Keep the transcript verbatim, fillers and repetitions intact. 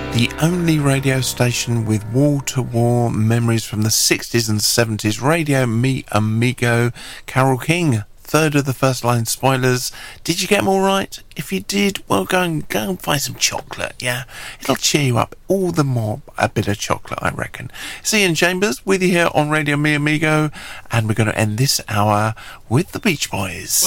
The only radio station with wall-to-wall memories from the sixties and seventies. Radio Mi Amigo. Carole King, third of the first line spoilers. Did you get them all right? If you did, well, go and go and find some chocolate, yeah? It'll cheer you up all the more, a bit of chocolate, I reckon. It's Ian Chambers with you here on Radio Mi Amigo, and we're going to end this hour with the Beach Boys.